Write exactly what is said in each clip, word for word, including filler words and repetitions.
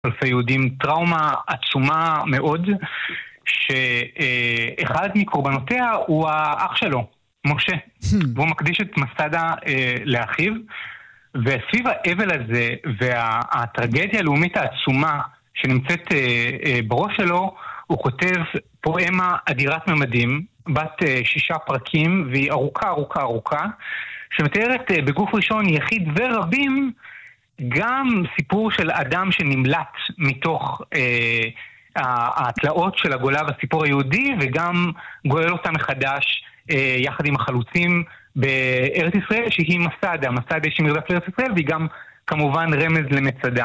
אלפי יהודים, טראומה עצומה מאוד, שאחד מקורבנותיה הוא האח שלו, משה, והוא מקדיש את מסדה לאחיו, וסביב האבל הזה והטרגדיה הלאומית העצומה שנמצאת בראש שלו, הוא כותב פואמה אדירת ממדים, בת שישה פרקים, והיא ארוכה ארוכה ארוכה, שמתארת בגוף ראשון יחיד ורבים, גם סיפור של אדם שנמלט מתוך אה, התלאות של הגולה והסיפור היהודי, וגם גואל אותה מחדש אה, יחד עם החלוצים בארץ ישראל, שהיא מסדה, מסדה שהיא מרדף לארץ ישראל, והיא גם כמובן רמז למצדה.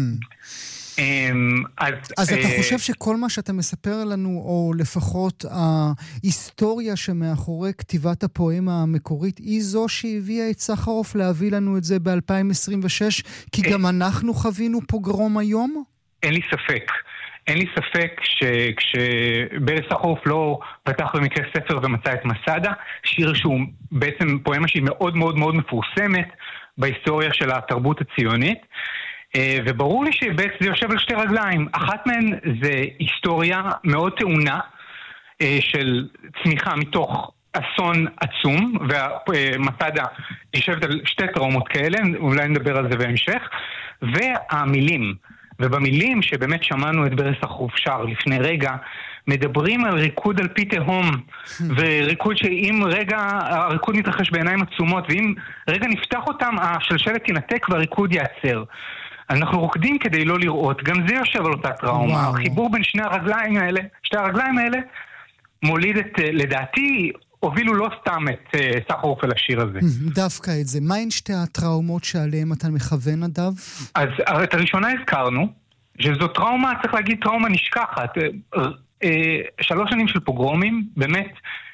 אז, אז אתה חושב שכל מה שאתה מספר לנו, או לפחות ההיסטוריה שמאחורי כתיבת הפואמה המקורית, היא זו שהביאה את סחרוף להביא לנו את זה ב-אלפיים עשרים ושש, כי גם אנחנו חווינו פוגרום היום? אין לי ספק. אין לי ספק שכשברי סחרוף לא פתח במקרה ספר ומצא את מסדה, שיר שהוא בעצם פואמה שהיא מאוד מאוד מאוד מפורסמת בהיסטוריה של התרבות הציונית, וברור לי שבעצם זה יושב על שתי רגליים. אחת מהן זה היסטוריה מאוד טעונה של צמיחה מתוך אסון עצום, והמסדה יושבת על שתי טראומות כאלה, אולי נדבר על זה בהמשך, והמילים. ובמילים שבאמת שמענו את ברי סחרוף שר לפני רגע, מדברים על ריקוד על פי תהום, וריקוד שאם רגע הריקוד מתרחש בעיניים עצומות, ואם רגע נפתח אותם, השלשלת תינתק והריקוד יעצר. אנחנו רוקדים כדי לא לראות, גם זה יושב על אותה טראומה. וואו. החיבור בין שני הרגליים האלה, שתי הרגליים האלה, מוליד את, לדעתי, הובילו לא סתם את סחרוף אל השיר הזה. דווקא את זה. מה הן שתי הטראומות שעליהן אתה מכוון, אדב? אז את הראשונה הזכרנו, שזו טראומה, צריך להגיד טראומה נשכחת. שלוש שנים של פוגרומים, באמת,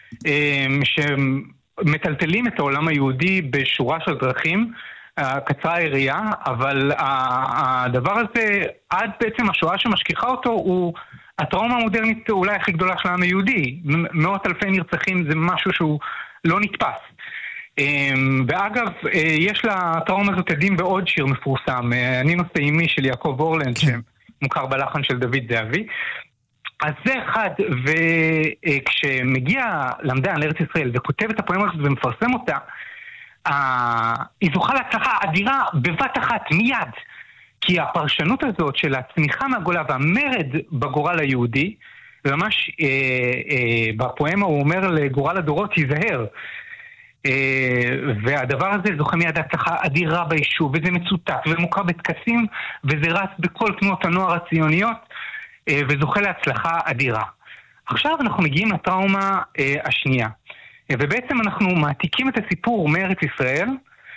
שמטלטלים את העולם היהודי בשורה של דרכים, קצרה היריעה, אבל הדבר הזה, עד בעצם השואה שמשכיחה אותו, הוא הטראומה המודרנית אולי הכי גדולה של העם היהודי. מאות אלפי נרצחים זה משהו שהוא לא נתפס. ואגב, יש לטראומה הזאת עדים בעוד שיר מפורסם, אני נושא אימי של יעקב אורלנד, שמוכר בלחן של דוד זהבי. אז זה אחד, וכשמגיע למדען לארץ ישראל וכותב את הפואמה הזאת ומפרסם אותה, היא זוכה להצלחה אדירה בבת אחת, מיד. כי הפרשנות הזאת של הצמיחה מהגולה והמרד בגורל היהודי, ממש אה, אה, בפואמה הוא אומר לגורל הדורות, תיזהר. אה, והדבר הזה זוכה מיד להצלחה אדירה ביישוב, וזה מצוטט ומוכר בטקסים, וזה רץ בכל תנועות הנוער הציוניות, אה, וזוכה להצלחה אדירה. עכשיו אנחנו מגיעים לטראומה אה, השנייה. ובעצם אנחנו מעתיקים את הסיפור מארץ ישראל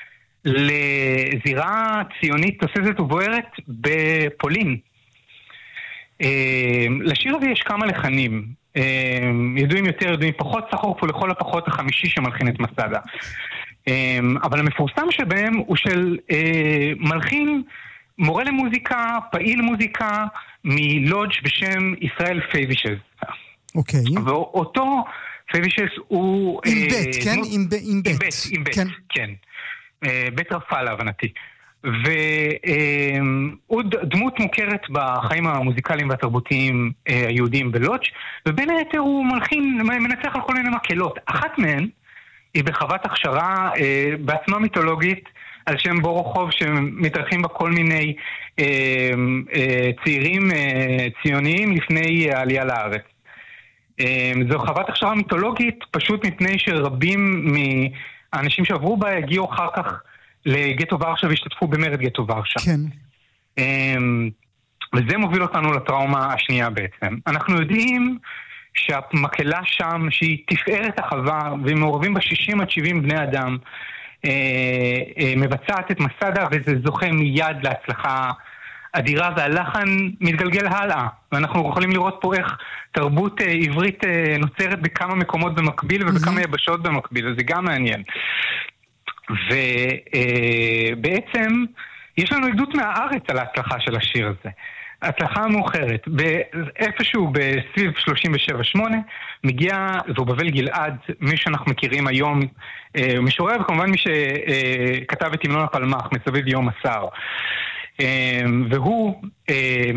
לזירה ציונית תוססת ובוערת בפולין. לשיר הזה יש כמה לחנים, ידועים יותר, ידועים פחות, סחרוף הוא לכל הפחות החמישי שמלחין את מסדה. אבל המפורסם שבהם הוא של מלחין, מורה למוזיקה, פעיל מוזיקה, מלודג' בשם ישראל פייבישז. אוקיי. ואותו פייבישז הוא... עם בית, כן? עם בית. עם בית, כן. בית רפה להבנתי. והוא דמות מוכרת בחיים המוזיקליים והתרבותיים היהודיים בלודג', ובין היתר הוא מלחין, מנצח על כל מיני מקהלות. אחת מהן היא בחוות הכשרה בעצמה מיתולוגית על שם בורוכוב, שמתארחים בה כל מיני צעירים ציוניים לפני העלייה לארץ. זו חוות הכשרה מיתולוגית פשוט מפני שרבים מהאנשים שעברו בה הגיעו אחר כך לגטו ורשה והשתתפו במרד גטו ורשה. כן. וזה מוביל אותנו לטראומה השנייה בעצם. אנחנו יודעים שהמקהלה שם, שהיא תפארת החווה, ומעורבים בה שישים עד שבעים בני אדם, מבצעת את מסדה, וזה זוכה מיד להצלחה אדירה, והלחן מתגלגל הלאה. ואנחנו יכולים לראות פה איך תרבות עברית נוצרת בכמה מקומות במקביל, ובכמה יבשות במקביל, אז זה גם מעניין. ובעצם יש לנו עדות מהארץ על ההצלחה של השיר הזה. ההצלחה המאוחרת, איפשהו בסביב שלושים ושבע שמונה, מגיע זרובבל גלעד, מי שאנחנו מכירים היום, משורר, וכמובן מי שכתב את המנון הפלמ"ח, מסביב יום הסער. והוא